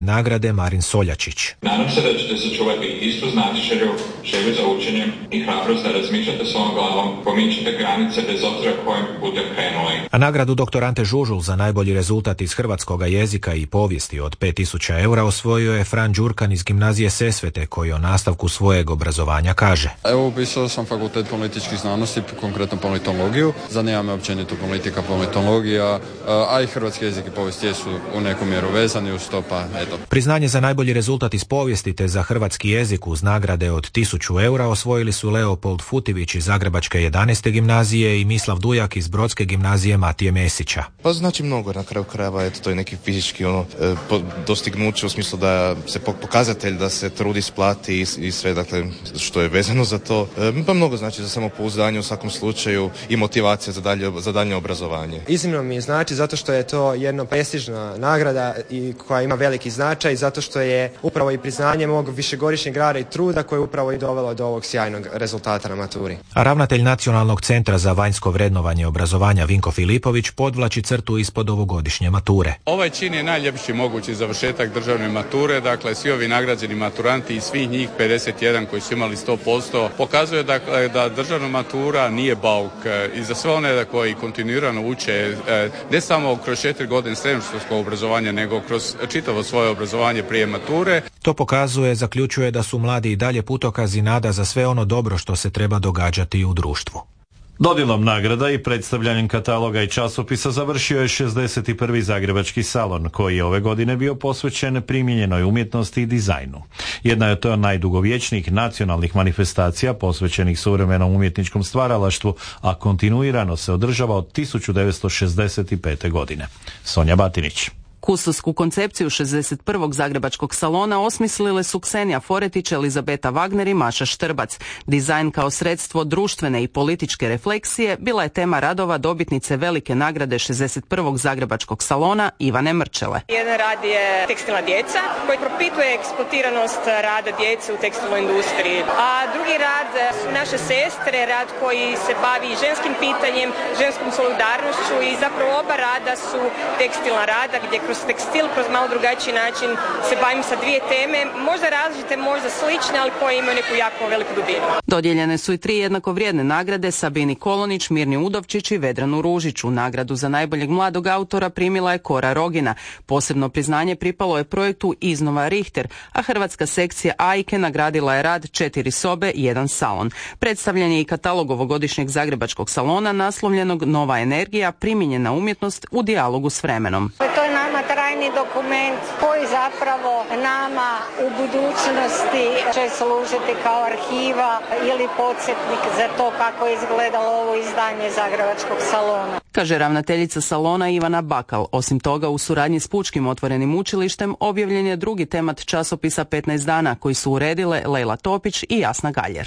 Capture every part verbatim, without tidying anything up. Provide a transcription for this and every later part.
nagrade Marin Soljačić. Nadam se da ćete sačuvati istu znatiželju, želju za učenjem i hrabrost da razmišljate svojom glavom, pomičite granice bez obzira kojim putem krenuli. A nagradu doktor Ante Žužul za najbolji rezultat iz hrvatskoga jezika i povijesti od pet tisuća eura osvojio je Fran Đurkan iz gimnazije Sesvete, koji o nastavku svojeg obrazovanja kaže. Evo, upisao sam fakultet političkih znanosti, konkretno politologiju. Zanima me općenito politika, politologija, a i hrvatski jezik i povijest jesu u nekom mjeru vezani uz to, pa eto. Priznanje za najbolji rezultat iz povijesti te za hrvatski jezik uz nagrade od tisuću eura osvojili su Leopold Futivić iz Zagrebačke jedanaeste gimnazije i Mislav Dujak iz Brodske gimnazije Matije Mesića. Pa znači mnogo na kraju krajeva, eto, to je neki fizički ono, dostignuće u smislu da se pokazatelj da se trud isplati i, i sve, dakle, što je vezano za to. Pa mnogo znači za samopouzdanje u svakom slučaju i motivacija za dalje, za dalje obrazovanje. Iznimno mi znači zato što je to jedna prestižna nagrada i koja ima veliki značaj, zato što je upravo i priznanje mog višegodišnjeg rada i truda koje je upravo i dovelo do ovog sjajnog rezultata na maturi. A ravnatelj Nacionalnog centra za vanjsko vrednovanje obrazovanja Vinko Filipović podvlači crtu ispod ovogodišnje mature. Ovaj čin je najljepši mogući završetak državne mature, dakle svi ovi nagrađeni maturanti i svih njih pedeset jedan koji su imali sto posto pokazuje dakle, da državna matura nije bauk i za sve one koji kontinuirano uče ne samo kroz četiri godine srednjoškolskog obrazovanja nego kroz čitavo svoje obrazovanje prije mature. To pokazuje, zaključuje da su mladi i dalje putokaz i nada za sve ono dobro što se treba događati u društvu. Dodjelom nagrada i predstavljanjem kataloga i časopisa završio je šezdeset prvi Zagrebački salon, koji je ove godine bio posvećen primijenjenoj umjetnosti i dizajnu. Jedna je to najdugovječnijih nacionalnih manifestacija posvećenih suvremenom umjetničkom stvaralaštvu, a kontinuirano se održava od tisuću devetsto šezdeset pete. godine. Sonja Batinić. Kustovsku koncepciju šezdeset prvog Zagrebačkog salona osmislile su Ksenija Foretić, Elizabeta Wagner i Maša Štrbac. Dizajn kao sredstvo društvene i političke refleksije bila je tema radova dobitnice velike nagrade šezdeset prvog Zagrebačkog salona Ivane Mrčele. Jedan rad je tekstilna djeca koji propituje eksploatiranost rada djece u tekstilnoj industriji. A drugi rad su naše sestre, rad koji se bavi ženskim pitanjem, ženskom solidarnošću i zapravo oba rada su tekstilna rada gdje kroz tekstil, kroz malo drugačiji način se bavim sa dvije teme, možda različite, možda slične, ali koje imaju neku jako veliku dubinu. Dodijeljene su i tri jednako vrijedne nagrade Sabini Kolonić, Mirni Udovčić i Vedranu Ružiću. Nagradu za najboljeg mladog autora primila je Kora Rogina. Posebno priznanje pripalo je projektu Iznova Richter, a hrvatska sekcija Ajke nagradila je rad Četiri sobe, jedan salon. Predstavljen je i katalog ovogodišnjeg Zagrebačkog salona naslovljenog Nova energija, primijenjena umjetnost u dijalogu s vremenom. To je nama trajni dokument koji zapravo nama u budućnosti će služiti kao arhiva ili podsjetnik za to kako je izgledalo ovo izdanje Zagrebačkog salona. Kaže ravnateljica salona Ivana Bakal. Osim toga, u suradnji s Pučkim otvorenim učilištem objavljen je drugi temat časopisa petnaest dana koji su uredile Lejla Topić i Jasna Galjer.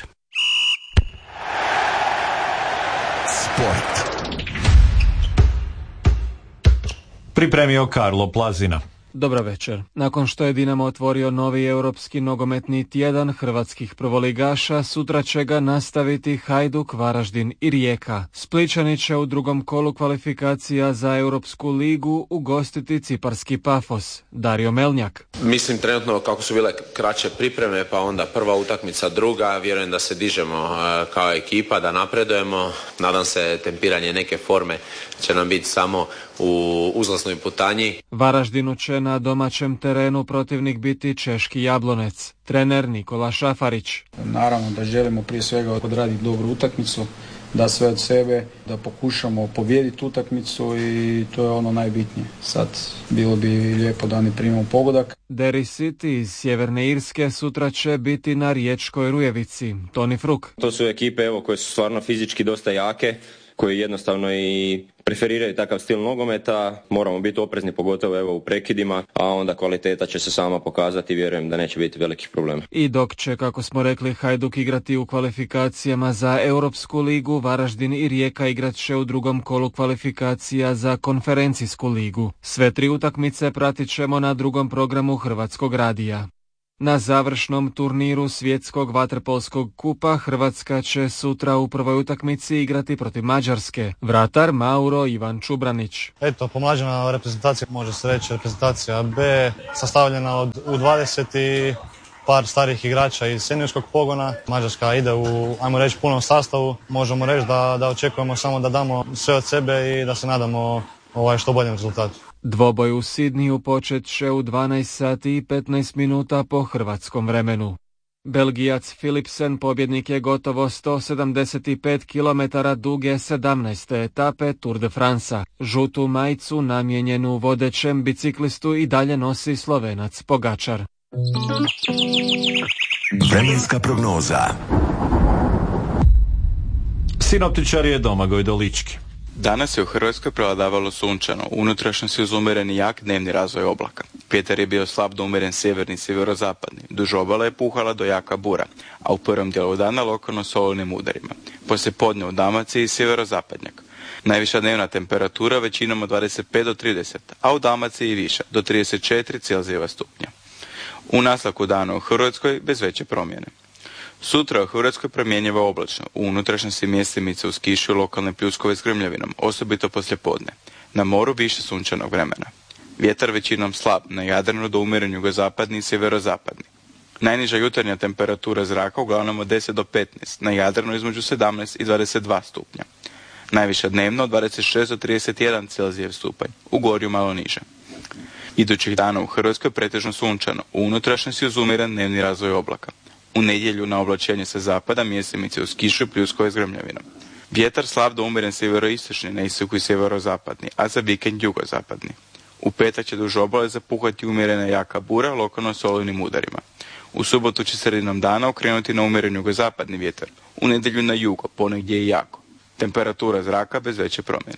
Sport. Pripremio Karlo Plazina. Dobra večer. Nakon što je Dinamo otvorio novi europski nogometni tjedan hrvatskih prvoligaša, sutra će ga nastaviti Hajduk, Varaždin i Rijeka. Splićani će u drugom kolu kvalifikacija za Europsku ligu ugostiti ciparski Pafos. Dario Melnjak. Mislim trenutno kako su bile kraće pripreme, pa onda prva utakmica, druga, vjerujem da se dižemo kao ekipa, da napredujemo. Nadam se tempiranje neke forme će nam biti samo u uzlasnoj putanji. Varaždinu će na domaćem terenu protivnik biti češki Jablonec. Trener Nikola Šafarić. Naravno da želimo prije svega odraditi dobru utakmicu, da sve od sebe, da pokušamo pobijediti utakmicu i to je ono najbitnije. Sad bilo bi lijepo da ne primimo pogodak. Derry City iz Sjeverne Irske sutra će biti na Riječkoj Rujevici. Toni Fruk. To su ekipe evo, koje su stvarno fizički dosta jake, koji jednostavno i preferiraju takav stil nogometa. Moramo biti oprezni pogotovo evo u prekidima, a onda kvaliteta će se sama pokazati i vjerujem da neće biti velikih problema. I dok će, kako smo rekli, Hajduk igrati u kvalifikacijama za Europsku ligu, Varaždin i Rijeka igrat će u drugom kolu kvalifikacija za Konferencijsku ligu. Sve tri utakmice pratit ćemo na drugom programu Hrvatskog radija. Na završnom turniru svjetskog vaterpolskog kupa Hrvatska će sutra u prvoj utakmici igrati protiv Mađarske. Vratar Mauro Ivan Čubranić. Eto, pomlađena reprezentacija, može se reći reprezentacija B, sastavljena od U dvadeset i par starih igrača iz seniorskog pogona. Mađarska ide u, ajmo reći, punom sastavu. Možemo reći da, da očekujemo samo da damo sve od sebe i da se nadamo ovaj što boljem rezultatu. Dvoboj u Sidniju počet će u dvanaest sati i petnaest minuta po hrvatskom vremenu. Belgijac Philipsen pobjednik je gotovo sto sedamdeset pet kilometara duge sedamnaeste etape Tour de France. Žutu majicu namijenjenu vodećem biciklistu i dalje nosi Slovenac Pogačar. Vremenska prognoza. Sinoptičar je Domagoj Dolički. Danas je u Hrvatskoj prevladavalo sunčano, unutrašnjost si uz umjeren i jak dnevni razvoj oblaka. Vjetar je bio slab do umjeren sjeverni i sjeverozapadni. Duž obala je puhala do jaka bura, a u prvom dijelu dana lokalno s olujnim udarima. Poslije podne u Dalmaciji sjeverozapadnjak. Najviša dnevna temperatura većinom od dvadeset pet do trideset, a u Dalmaciji i viša, do trideset četiri Celzijeva stupnja. U nastavku dana u Hrvatskoj bez veće promjene. Sutra u Hrvatskoj promjenjivo oblačno, u unutrašnjosti mjestimice uz kišu i lokalne pljuskove s grmljavinom, osobito poslije podne. Na moru više sunčanog vremena. Vjetar većinom slab, na Jadranu do umjeren jugozapadni i sjeverozapadni. Najniža jutarnja temperatura zraka uglavnom od deset do petnaest, na Jadranu između sedamnaest i dvadeset dva stupnja. Najviša dnevno od dvadeset šest do trideset jedan Celzijev stupanj, u gorju malo niže. Idućih dana u Hrvatskoj pretežno sunčano, u unutrašnjosti uz umjeren dnevni razvoj oblaka. U nedjelju na oblačenje sa zapada mjestimice uz kišu i pljuskove s grmljavinom. Vjetar slab do umjeren sjeveroistočni, na istoku i sjeverozapadni, a za vikend jugozapadni. U petak će duž obale zapuhati umjerena jaka bura, lokalno s olujnim udarima. U subotu će sredinom dana okrenuti na umjeren jugozapadni vjetar. U nedjelju na jugo, ponegdje i jako. Temperatura zraka bez veće promjene.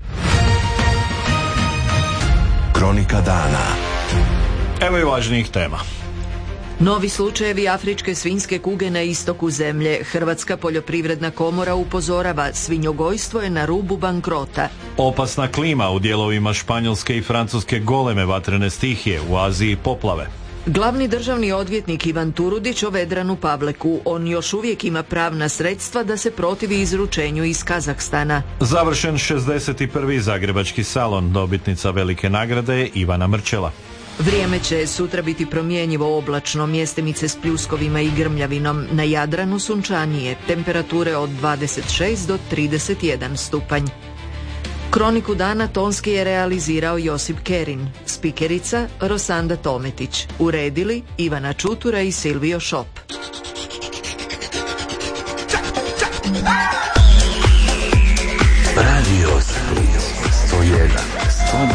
Kronika dana. Evo i važnijih tema. Novi slučajevi afričke svinjske kuge na istoku zemlje. Hrvatska poljoprivredna komora upozorava, svinjogojstvo je na rubu bankrota. Opasna klima u dijelovima Španjolske i Francuske, goleme vatrene stihije, u Aziji poplave. Glavni državni odvjetnik Ivan Turudić o Vedranu Pavleku. On još uvijek ima pravna sredstva da se protivi izručenju iz Kazahstana. Završen šezdeset prvi zagrebački salon, dobitnica velike nagrade je Ivana Mrčela. Vrijeme će sutra biti promjenjivo oblačno, mjestimice s pljuskovima i grmljavinom. Na Jadranu sunčanije, temperature od dvadeset šest do trideset jedan stupanj. Kroniku dana tonski je realizirao Josip Kerin, spikerica Rosanda Tometić, uredili Ivana Čutura i Silvio Šop.